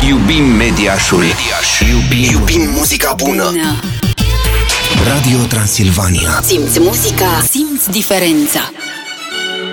Iubim Mediașul. Iubim muzica bună. Radio Transilvania. Simți muzica, simți diferența.